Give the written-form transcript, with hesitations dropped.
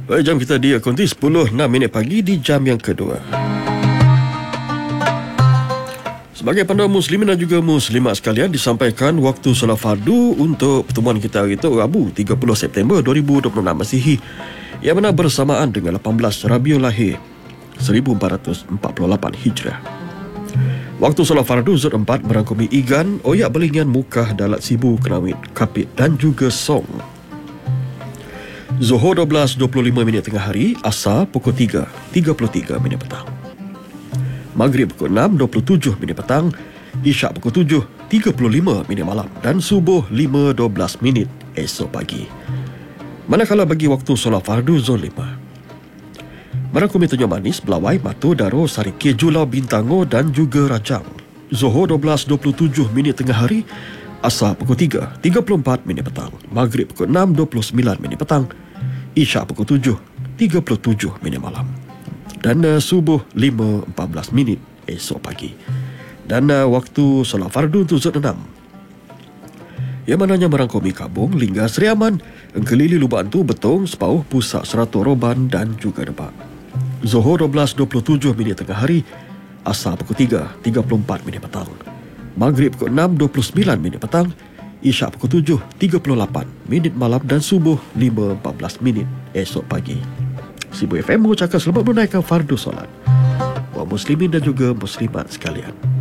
Baik, jam kita di Akunti 10.06 pagi di jam yang kedua. Sebagai panduan muslimin dan juga muslimat sekalian, disampaikan waktu solat fardu untuk pertemuan kita hari itu Rabu 30 September 2026 Masihi, yang mana bersamaan dengan 18 Rabiul Lahir 1448 Hijrah. Waktu solat fardu Zul 4 merangkumi igan, oyak belingan, mukah, dalat sibu, kenawit, kapit dan juga song. Zuhur 12.25 tengah hari, Asar pukul 3.33 petang. Maghrib pukul 6.27 petang, Isyak pukul 7.35 malam dan Subuh 5.12 esok pagi. Manakala bagi waktu solat fardu Zul 5 merangkumi Tunjuk Manis, Belawai, Matu, Daro, Sarikir, Julau, Bintango dan juga Rajang. Zuhur 12.27 tengah hari, Asar pukul 3.34 petang. Maghrib pukul 6.29 petang, Isyak pukul 7.37 malam dan Subuh 5.14 esok pagi. Dan waktu solat fardu untuk Zul 6, yang mananya merangkumi Kabung, Lingga, Seriaman, Engkelili, Lubang Tu, Betong, Sepauh, Pusat, Seratus, Roban dan juga Depak. Zuhur 12.27 tengah hari, Asar pukul 3.34 petang. Maghrib pukul 6.29 petang, Isyak pukul 7.38 malam dan Subuh 5.14 esok pagi. Sibu FM mengucapkan selamat menunaikan fardu solat buat muslimin dan juga muslimat sekalian.